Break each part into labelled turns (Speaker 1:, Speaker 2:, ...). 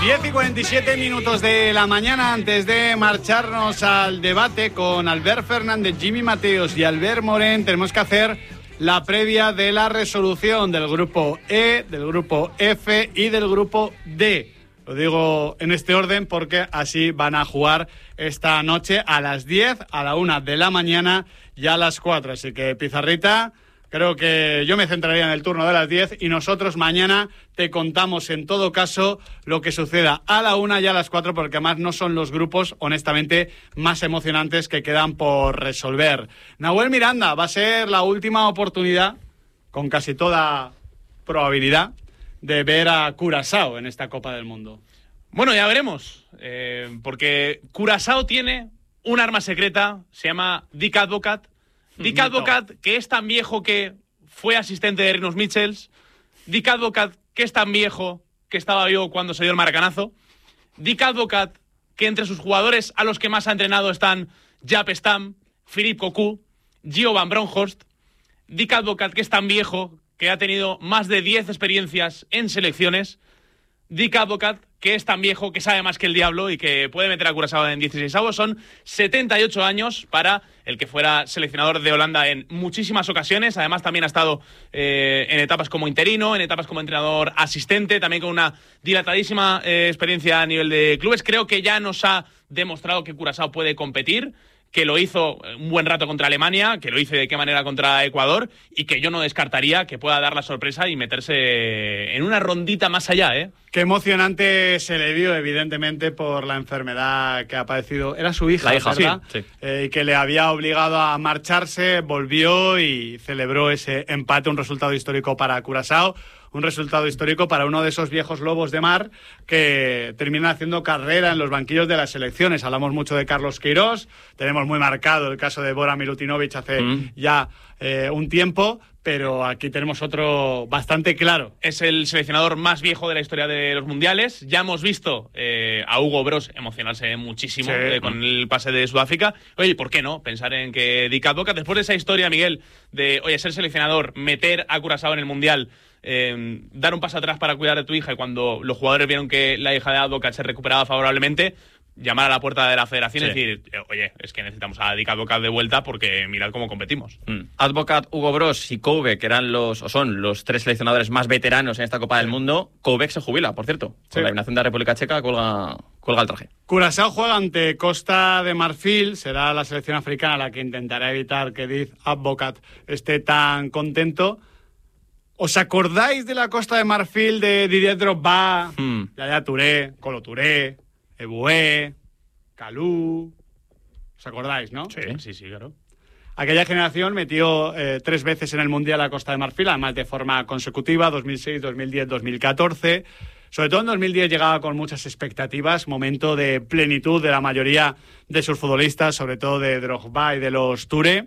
Speaker 1: 10:47 de la mañana. Antes de marcharnos al debate con Albert Fernández, Jimmy Mateos y Albert Morén, tenemos que hacer la previa de la resolución del grupo E, del grupo F y del grupo D. Lo digo en este orden porque así van a jugar esta noche a las 10, a la 1 de la mañana y a las 4. Así que, Pizarrita, creo que yo me centraría en el turno de las 10 y nosotros mañana te contamos en todo caso lo que suceda a la 1 y a las 4, porque además no son los grupos, honestamente, más emocionantes que quedan por resolver. Nahuel Miranda, va a ser la última oportunidad, con casi toda probabilidad, de ver a Curazao en esta Copa del Mundo.
Speaker 2: Bueno, ya veremos, porque Curazao tiene un arma secreta, se llama Dick Advocaat. Dick Advocaat, que es tan viejo que fue asistente de Rinus Michels. Dick Advocaat, que es tan viejo que estaba vivo cuando se dio el maracanazo. Dick Advocaat, que entre sus jugadores a los que más ha entrenado están Jaap Stam, Philippe Cocu, Gio van Bronckhorst. Dick Advocaat, que es tan viejo que ha tenido más de 10 experiencias en selecciones. Dick Advocaat, que es tan viejo que sabe más que el diablo y que puede meter a Curazao en 16avos. Son 78 años para el que fuera seleccionador de Holanda en muchísimas ocasiones. Además, también ha estado en etapas como interino, en etapas como entrenador asistente, también con una dilatadísima experiencia a nivel de clubes. Creo que ya nos ha demostrado que Curazao puede competir, que lo hizo un buen rato contra Alemania, que lo hizo de qué manera contra Ecuador, y que yo no descartaría que pueda dar la sorpresa y meterse en una rondita más allá, ¿eh?
Speaker 1: Qué emocionante se le vio, evidentemente, por la enfermedad que ha padecido. Era su hija, ¿verdad?
Speaker 2: Sí.
Speaker 1: Y que le había obligado a marcharse, volvió y celebró ese empate, un resultado histórico para Curazao. Un resultado histórico para uno de esos viejos lobos de mar que terminan haciendo carrera en los banquillos de las selecciones. Hablamos mucho de Carlos Queiroz, tenemos muy marcado el caso de Bora Milutinovic hace ya un tiempo, pero aquí tenemos otro bastante claro.
Speaker 2: Es el seleccionador más viejo de la historia de los mundiales. Ya hemos visto a Hugo Broos emocionarse muchísimo con el pase de Sudáfrica. Oye, ¿por qué no? Pensar en que Dick Advocaat, después de esa historia, Miguel, de ser seleccionador, meter a Curazao en el mundial, dar un paso atrás para cuidar de tu hija, y cuando los jugadores vieron que la hija de Advocaat se recuperaba favorablemente, llamar a la puerta de la federación y decir, oye, es que necesitamos a Dick Advocaat de vuelta porque mirad cómo competimos.
Speaker 3: Advocaat, Hugo Broos y Koubek, que eran son los tres seleccionadores más veteranos en esta Copa del Mundo. Koubek se jubila, por cierto. Con la eliminación de la República Checa cuelga el traje.
Speaker 1: Curazao juega ante Costa de Marfil. Será la selección africana la que intentará evitar que Dick Advocaat esté tan contento. ¿Os acordáis de la Costa de Marfil de Didier Drogba, Yaya Touré, Kolo Touré, Eboué, Kalou? ¿Os acordáis, no?
Speaker 2: Sí, claro.
Speaker 1: Aquella generación metió 3 veces en el Mundial a Costa de Marfil, además de forma consecutiva, 2006, 2010, 2014. Sobre todo en 2010 llegaba con muchas expectativas, momento de plenitud de la mayoría de sus futbolistas, sobre todo de Drogba y de los Touré,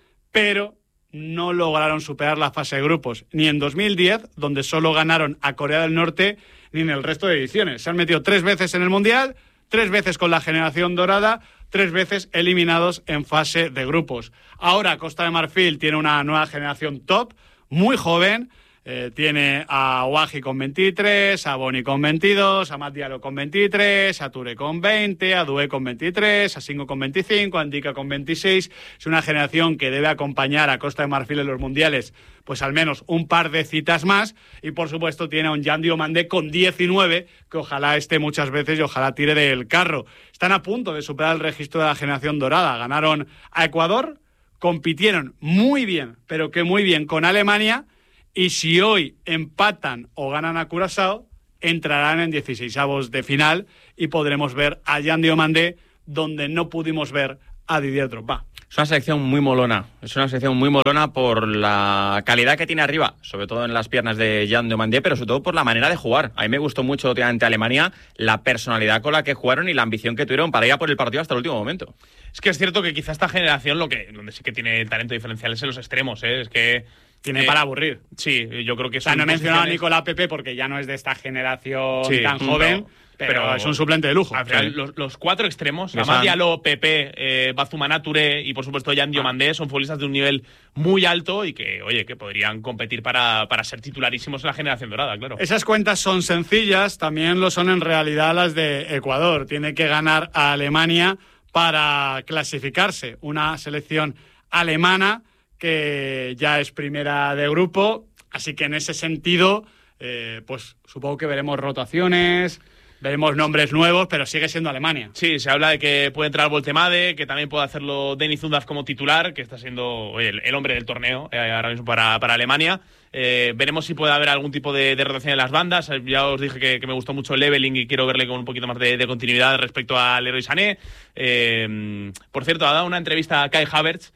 Speaker 1: pero no lograron superar la fase de grupos, ni en 2010, donde solo ganaron a Corea del Norte, ni en el resto de ediciones. Se han metido 3 veces en el Mundial, 3 veces con la generación dorada, 3 veces eliminados en fase de grupos. Ahora Costa de Marfil tiene una nueva generación top, muy joven. Tiene a Ouahi con 23, a Boni con 22, a Amad Diallo con 23, a Touré con 20, a Doué con 23, a Singo con 25, a Ndika con 26. Es una generación que debe acompañar a Costa de Marfil en los mundiales, pues al menos un par de citas más. Y por supuesto tiene a un Jan Diomandé con 19, que ojalá esté muchas veces y ojalá tire del carro. Están a punto de superar el registro de la generación dorada. Ganaron a Ecuador, compitieron muy bien, pero que muy bien, con Alemania. Y si hoy empatan o ganan a Curazao, entrarán en 16avos de final y podremos ver a Jan Diomandé donde no pudimos ver a Didier Drogba.
Speaker 3: Es una selección muy molona. Es una selección muy molona por la calidad que tiene arriba, sobre todo en las piernas de Jan Diomandé, pero sobre todo por la manera de jugar. A mí me gustó mucho ante Alemania la personalidad con la que jugaron y la ambición que tuvieron para ir a por el partido hasta el último momento.
Speaker 2: Es que es cierto que quizá esta generación donde sí que tiene talento diferencial es en los extremos, ¿eh? Es que
Speaker 1: tiene para aburrir.
Speaker 2: Sí, yo creo que
Speaker 1: no he mencionado a Nicolás Pepe porque ya no es de esta generación tan joven, pero es un suplente de lujo.
Speaker 2: Al final, los 4 extremos, Amad Diallo, Pepe, Bazumana Touré y por supuesto Yan Diomandé, son futbolistas de un nivel muy alto y que, oye, que podrían competir para ser titularísimos en la generación dorada, claro.
Speaker 1: Esas cuentas son sencillas, también lo son en realidad las de Ecuador. Tiene que ganar a Alemania para clasificarse. Una selección alemana que ya es primera de grupo, así que en ese sentido, pues supongo que veremos rotaciones, veremos nombres nuevos, pero sigue siendo Alemania.
Speaker 2: Sí, se habla de que puede entrar Voltemade, que también puede hacerlo Denis Zundaf como titular, que está siendo el hombre del torneo ahora mismo para Alemania. Veremos si puede haber algún tipo de rotación en las bandas. Ya os dije que me gustó mucho el Leveling y quiero verle con un poquito más de continuidad respecto a Leroy Sané. Por cierto, ha dado una entrevista a Kai Havertz,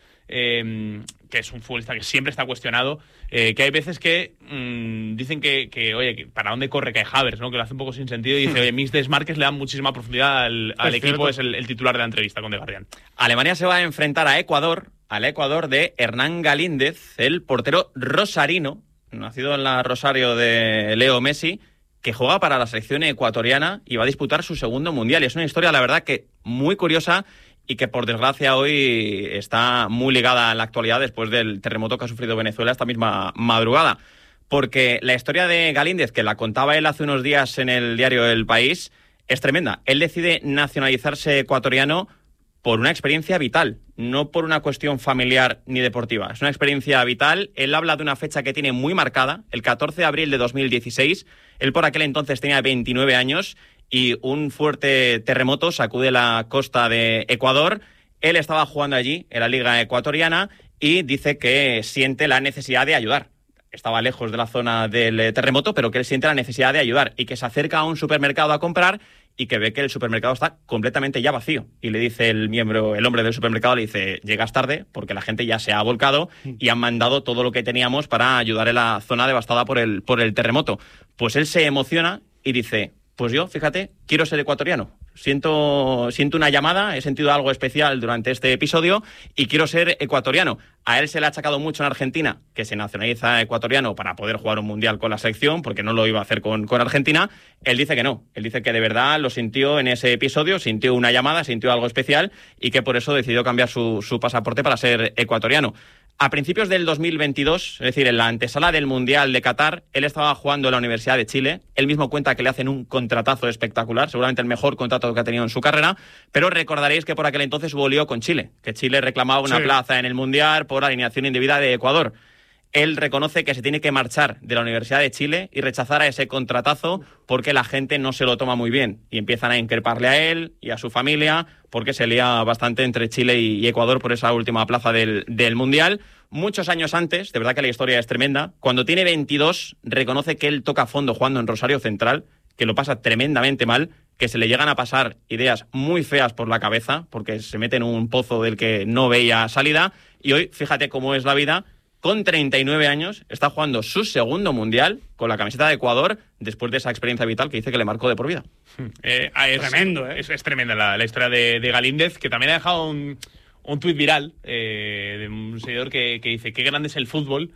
Speaker 2: que es un futbolista que siempre está cuestionado, que hay veces que dicen que oye, que ¿para dónde corre Kai Havertz? ¿No? Que lo hace un poco sin sentido y dice, oye, mis desmarques le dan muchísima profundidad al equipo, es el titular de la entrevista con The Guardian.
Speaker 3: Alemania se va a enfrentar a Ecuador, al Ecuador de Hernán Galíndez, el portero rosarino, nacido en la Rosario de Leo Messi, que juega para la selección ecuatoriana y va a disputar su segundo mundial. Y es una historia, la verdad, que muy curiosa y que por desgracia hoy está muy ligada a la actualidad después del terremoto que ha sufrido Venezuela esta misma madrugada. Porque la historia de Galíndez, que la contaba él hace unos días en el diario El País, es tremenda. Él decide nacionalizarse ecuatoriano por una experiencia vital, no por una cuestión familiar ni deportiva. Es una experiencia vital. Él habla de una fecha que tiene muy marcada, el 14 de abril de 2016. Él por aquel entonces tenía 29 años y un fuerte terremoto sacude la costa de Ecuador. Él estaba jugando allí, en la Liga Ecuatoriana, y dice que siente la necesidad de ayudar. Estaba lejos de la zona del terremoto, pero que él siente la necesidad de ayudar y que se acerca a un supermercado a comprar y que ve que el supermercado está completamente ya vacío. Y le dice el hombre del supermercado, le dice, llegas tarde porque la gente ya se ha volcado y han mandado todo lo que teníamos para ayudar en la zona devastada por el terremoto. Pues él se emociona y dice, pues yo, fíjate, quiero ser ecuatoriano. Siento una llamada, he sentido algo especial durante este episodio y quiero ser ecuatoriano. A él se le ha achacado mucho en Argentina que se nacionaliza ecuatoriano para poder jugar un mundial con la selección, porque no lo iba a hacer con Argentina. Él dice que no, él dice que de verdad lo sintió en ese episodio, sintió una llamada, sintió algo especial y que por eso decidió cambiar su pasaporte para ser ecuatoriano. A principios del 2022, es decir, en la antesala del Mundial de Qatar, él estaba jugando en la Universidad de Chile. Él mismo cuenta que le hacen un contratazo espectacular, seguramente el mejor contrato que ha tenido en su carrera, pero recordaréis que por aquel entonces hubo lío con Chile, que Chile reclamaba una plaza en el Mundial por alineación indebida de Ecuador. Él reconoce que se tiene que marchar de la Universidad de Chile y rechazar a ese contratazo porque la gente no se lo toma muy bien y empiezan a increparle a él y a su familia porque se lía bastante entre Chile y Ecuador por esa última plaza del Mundial. Muchos años antes, de verdad que la historia es tremenda, cuando tiene 22 reconoce que él toca fondo jugando en Rosario Central, que lo pasa tremendamente mal, que se le llegan a pasar ideas muy feas por la cabeza porque se mete en un pozo del que no veía salida y hoy, fíjate cómo es la vida. Con 39 años, está jugando su segundo mundial con la camiseta de Ecuador después de esa experiencia vital que dice que le marcó de por vida.
Speaker 2: Es tremendo, ¿eh? Es tremenda la historia de Galíndez, que también ha dejado un tuit viral de un seguidor que dice, qué grande es el fútbol,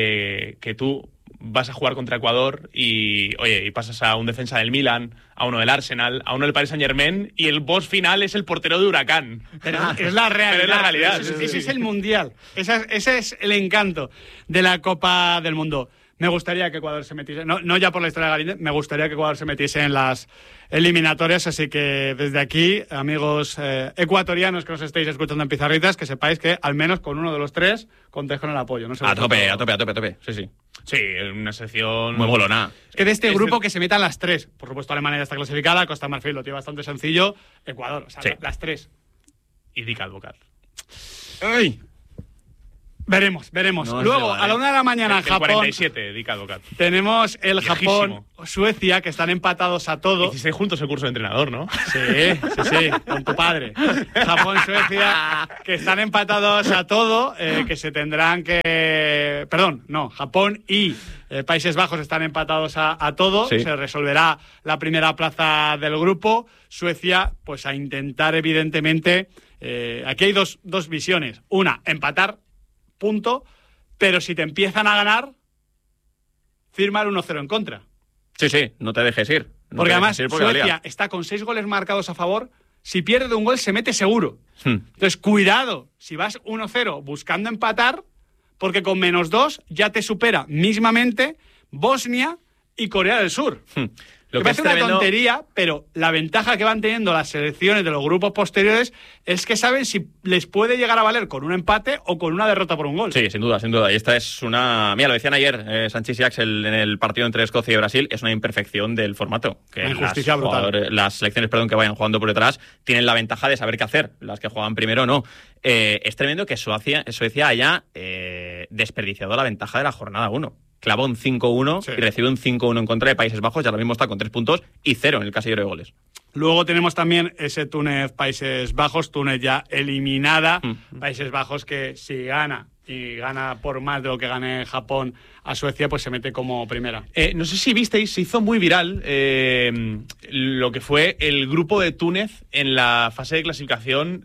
Speaker 2: que tú vas a jugar contra Ecuador y pasas a un defensa del Milan, a uno del Arsenal, a uno del Paris Saint-Germain y el boss final es el portero de Huracán.
Speaker 1: Pero es la realidad.
Speaker 2: Pero es la realidad.
Speaker 1: Ese es el Mundial. Ese es el encanto de la Copa del Mundo. Me gustaría que Ecuador se metiese, no ya por la historia de Galíndez, me gustaría que Ecuador se metiese en las eliminatorias, así que desde aquí, amigos ecuatorianos que nos estéis escuchando en Pizarritas, que sepáis que al menos con uno de los tres contéis con el apoyo. No sé
Speaker 3: a tope. Sí.
Speaker 2: Sí, una sección
Speaker 3: muy molona.
Speaker 1: Es que de este grupo que se metan las tres. Por supuesto, Alemania ya está clasificada, Costa de Marfil lo tiene bastante sencillo, Ecuador, o sea, sí. Las tres.
Speaker 2: Y Dick Advocat.
Speaker 1: ¡Ay! Veremos. No, luego, a la 1 de la mañana, Japón.
Speaker 2: 47, Dick Advocat.
Speaker 1: Tenemos el Japón-Suecia, que están empatados a todo.
Speaker 2: Hicisteis juntos el curso de entrenador, ¿no?
Speaker 1: Sí, con tu padre. Japón-Suecia, que están empatados a todo, que se tendrán que... Perdón, no, Japón y Países Bajos están empatados a todo. Sí. Se resolverá la primera plaza del grupo. Suecia, pues a intentar, evidentemente... aquí hay dos visiones. Una, empatar, punto, pero si te empiezan a ganar, firma el 1-0 en contra.
Speaker 3: Sí, no te dejes ir.
Speaker 1: Porque además Suecia está con 6 goles marcados a favor. Si pierde un gol, se mete seguro. Entonces, cuidado, si vas 1-0 buscando empatar, porque con -2 ya te supera mismamente Bosnia y Corea del Sur. Lo que parece una tontería, pero la ventaja que van teniendo las selecciones de los grupos posteriores es que saben si les puede llegar a valer con un empate o con una derrota por un gol.
Speaker 3: Sí, sin duda, sin duda. Y esta es una... Mira, lo decían ayer Sánchez y Axel en el partido entre Escocia y Brasil, es una imperfección del formato. Que
Speaker 1: una injusticia brutal.
Speaker 3: Las selecciones, que vayan jugando por detrás tienen la ventaja de saber qué hacer. Las que juegan primero, no. Es tremendo que Suecia haya desperdiciado la ventaja de la jornada 1. Clavó un 5-1 y recibe un 5-1 en contra de Países Bajos y ahora mismo está con 3 puntos y 0 en el casillero de goles.
Speaker 1: Luego tenemos también ese Túnez-Países Bajos, Túnez ya eliminada, Países Bajos que si gana y gana por más de lo que gane Japón a Suecia, pues se mete como primera.
Speaker 2: No sé si visteis, se hizo muy viral lo que fue el grupo de Túnez en la fase de clasificación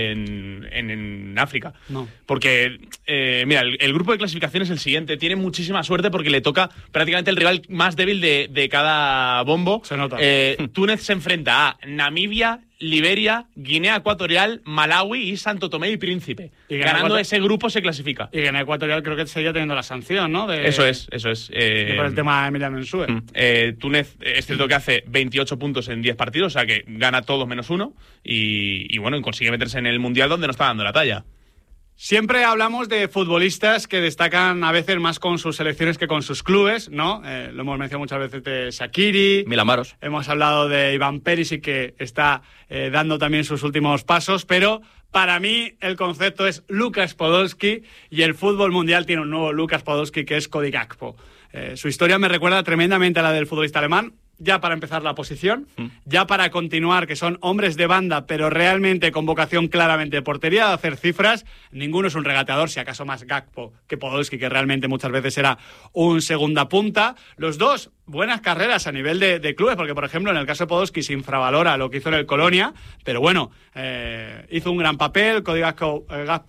Speaker 2: en África.
Speaker 1: No.
Speaker 2: Porque, mira, el grupo de clasificación es el siguiente. Tiene muchísima suerte porque le toca prácticamente el rival más débil de cada bombo.
Speaker 1: Se nota.
Speaker 2: Túnez se enfrenta a Namibia, Liberia, Guinea Ecuatorial, Malawi y Santo Tomé y Príncipe. Y ganando ese grupo se clasifica.
Speaker 1: Y Guinea Ecuatorial creo que seguía teniendo la sanción, ¿no?
Speaker 2: Eso es.
Speaker 1: Por el tema de Emiliano Nsue.
Speaker 2: Túnez es cierto que hace 28 puntos en 10 partidos, o sea que gana todos menos 1 y bueno, consigue meterse en el Mundial donde no está dando la talla.
Speaker 1: Siempre hablamos de futbolistas que destacan a veces más con sus selecciones que con sus clubes, ¿no? Lo hemos mencionado muchas veces de Shaqiri.
Speaker 3: Milan Baros.
Speaker 1: Hemos hablado de Iván Perisic, que está dando también sus últimos pasos, pero para mí el concepto es Lukas Podolski y el fútbol mundial tiene un nuevo Lukas Podolski que es Cody Gakpo. Su historia me recuerda tremendamente a la del futbolista alemán. Ya para empezar la posición, ya para continuar, que son hombres de banda, pero realmente con vocación claramente de portería, de hacer cifras. Ninguno es un regateador, si acaso más Gakpo que Podolski, que realmente muchas veces era un segunda punta. Los dos, buenas carreras a nivel de clubes, porque por ejemplo en el caso de Podolski se infravalora lo que hizo en el Colonia, pero bueno, hizo un gran papel. Cody Gakpo,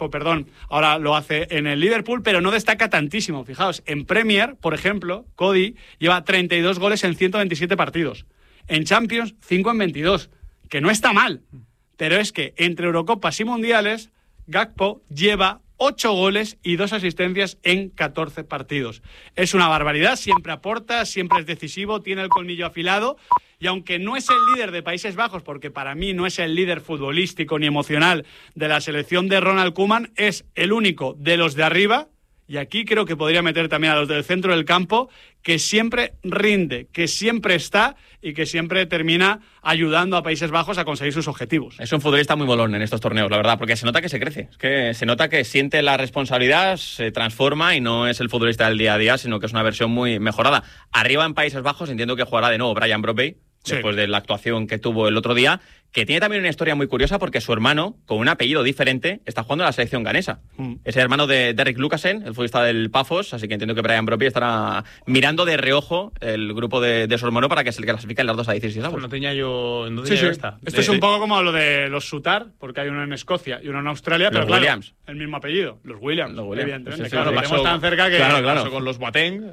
Speaker 1: ahora lo hace en el Liverpool, pero no destaca tantísimo. Fijaos, en Premier, por ejemplo, Cody lleva 32 goles en 127 partidos. En Champions, 5 en 22, que no está mal, pero es que entre Eurocopas y Mundiales, Gakpo lleva 8 goles y 2 asistencias en 14 partidos. Es una barbaridad, siempre aporta, siempre es decisivo, tiene el colmillo afilado, y aunque no es el líder de Países Bajos, porque para mí no es el líder futbolístico ni emocional de la selección de Ronald Koeman, es el único de los de arriba, y aquí creo que podría meter también a los del centro del campo, que siempre rinde, que siempre está y que siempre termina ayudando a Países Bajos a conseguir sus objetivos.
Speaker 3: Es un futbolista muy molón en estos torneos, la verdad, porque se nota que se crece. Es que se nota que siente la responsabilidad, se transforma y no es el futbolista del día a día, sino que es una versión muy mejorada. Arriba en Países Bajos entiendo que jugará de nuevo Brian Brobby, después de la actuación que tuvo el otro día, que tiene también una historia muy curiosa porque su hermano, con un apellido diferente, está jugando en la selección ganesa. Es el hermano de Derrick Lucasen, el futbolista del Pafos, así que entiendo que Brian Brobby estará mirando de reojo el grupo de su hermano para que se le clasifiquen las dos a 16 avos.
Speaker 2: No tenía yo...
Speaker 1: Esto es un poco como lo de los Sutar, porque hay uno en Escocia y uno en Australia, pero claro,
Speaker 3: Williams.
Speaker 1: El mismo apellido, los Williams. Evidentemente.
Speaker 3: Sí,
Speaker 1: claro, pasó tan cerca que...
Speaker 3: Claro.
Speaker 2: Pasó con los Boateng,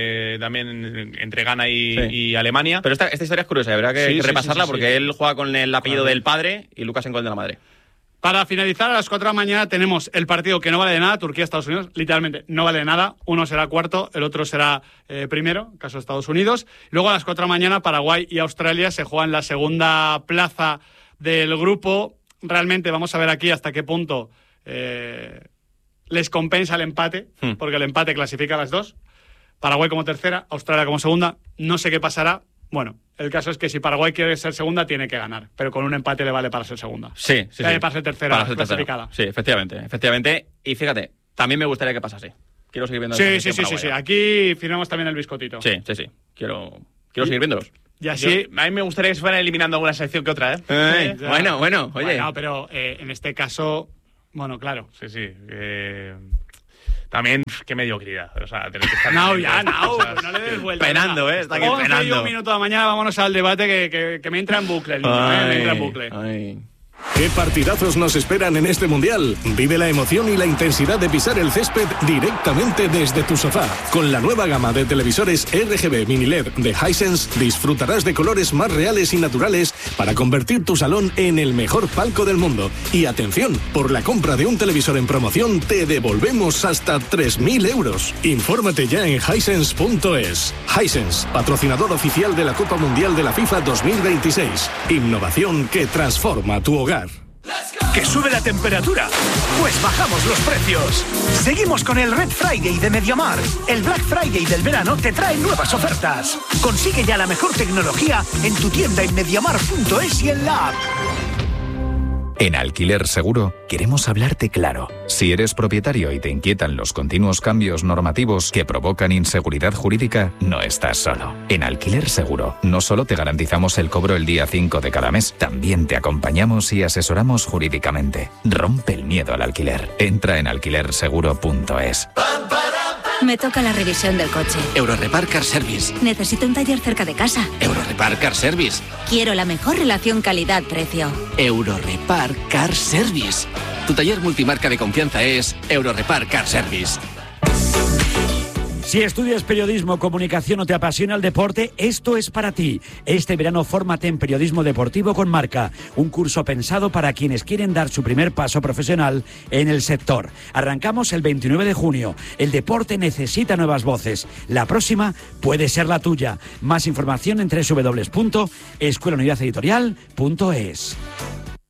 Speaker 2: también entre Ghana y Alemania.
Speaker 3: Pero esta historia es curiosa, habrá que repasarla porque él juega con el apellido del padre y Lucas en gol de la madre.
Speaker 1: Para finalizar, a las 4 de la mañana tenemos el partido que no vale de nada, Turquía-Estados Unidos, literalmente no vale de nada, uno será cuarto, el otro será primero, caso de Estados Unidos. Luego a las 4 de la mañana Paraguay y Australia se juegan la segunda plaza del grupo. Realmente vamos a ver aquí hasta qué punto les compensa el empate, porque el empate clasifica a las dos. Paraguay como tercera, Australia como segunda, no sé qué pasará. Bueno, el caso es que si Paraguay quiere ser segunda, tiene que ganar. Pero con un empate le vale para ser segunda.
Speaker 3: Sí.
Speaker 1: Para ser tercera clasificada.
Speaker 3: Sí, efectivamente. Y fíjate, también me gustaría que pasase. Quiero seguir viendo.
Speaker 1: Sí. Aquí firmamos también el biscotito.
Speaker 3: Sí. Quiero seguir viéndolos.
Speaker 1: Y así...
Speaker 2: a mí me gustaría que se fueran eliminando alguna sección que otra,
Speaker 3: Bueno, oye.
Speaker 1: Bueno, pero en este caso... Bueno, claro.
Speaker 2: Sí. También, qué mediocridad. O sea, tener que estar...
Speaker 1: No le des vuelta.
Speaker 3: Penando, está aquí penando.
Speaker 1: 11 y 1 minuto de la mañana, vámonos al debate que me entra en bucle el niño, me entra en bucle.
Speaker 4: ¿Qué partidazos nos esperan en este Mundial? Vive la emoción y la intensidad de pisar el césped directamente desde tu sofá. Con la nueva gama de televisores RGB Mini LED de Hisense disfrutarás de colores más reales y naturales para convertir tu salón en el mejor palco del mundo. Y atención, por la compra de un televisor en promoción te devolvemos hasta 3.000 euros. Infórmate ya en Hisense.es. Hisense, patrocinador oficial de la Copa Mundial de la FIFA 2026. Innovación que transforma tu hogar.
Speaker 5: ¿Que sube la temperatura? Pues bajamos los precios. Seguimos con el Red Friday de Mediamar. El Black Friday del verano te trae nuevas ofertas. Consigue ya la mejor tecnología en tu tienda en mediamar.es y en la app.
Speaker 6: En Alquiler Seguro queremos hablarte claro. Si eres propietario y te inquietan los continuos cambios normativos que provocan inseguridad jurídica, no estás solo. En Alquiler Seguro no solo te garantizamos el cobro el día 5 de cada mes, también te acompañamos y asesoramos jurídicamente. Rompe el miedo al alquiler. Entra en alquilerseguro.es.
Speaker 7: Me toca la revisión del coche.
Speaker 8: Eurorepar Car Service.
Speaker 7: Necesito un taller cerca de casa.
Speaker 8: Eurorepar Car Service.
Speaker 7: Quiero la mejor relación calidad-precio.
Speaker 8: Eurorepar Car Service. Tu taller multimarca de confianza es Eurorepar Car Service.
Speaker 9: Si estudias periodismo, comunicación o te apasiona el deporte, esto es para ti. Este verano fórmate en periodismo deportivo con Marca, un curso pensado para quienes quieren dar su primer paso profesional en el sector. Arrancamos el 29 de junio. El deporte necesita nuevas voces. La próxima puede ser la tuya. Más información en www.escuelaunidadeditorial.es.